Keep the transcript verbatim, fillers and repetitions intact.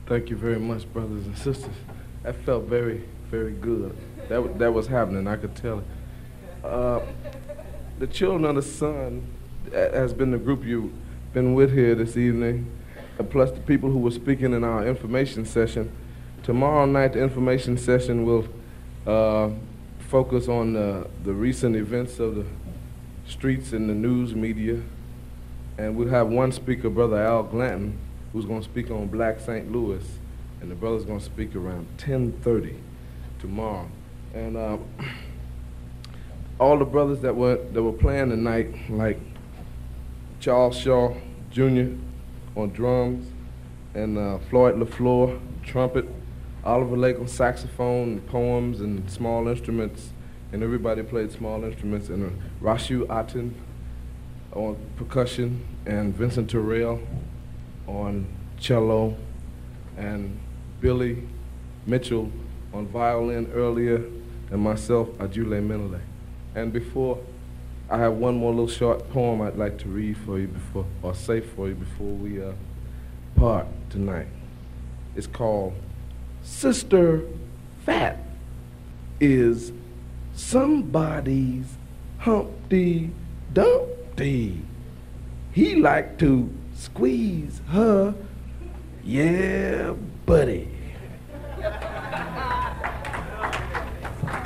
Thank you very much, brothers and sisters. That felt very, very good. That, wa- that was happening, I could tell it. Uh, the Children of the Sun uh, has been the group you've been with here this evening, uh, plus the people who were speaking in our information session. Tomorrow night, the information session will uh, focus on the, the recent events of the streets and the news media. And we'll have one speaker, Brother Al Glanton, who's going to speak on Black Saint Louis. And the brother's going to speak around ten thirty tomorrow. And uh, all the brothers that were, that were playing tonight, like Charles Shaw Junior on drums, and uh, Floyd LaFleur, trumpet, Oliver Lake on saxophone, poems, and small instruments, and everybody played small instruments, and uh, Rashu Aten on percussion, and Vincent Terrell on cello, and Billy Mitchell on violin earlier, and myself, Ajule Menele. And before, I have one more little short poem I'd like to read for you before, or say for you before we uh, part tonight. It's called Sister Fat is Somebody's Humpty Dumpty. He like to squeeze her, yeah, buddy.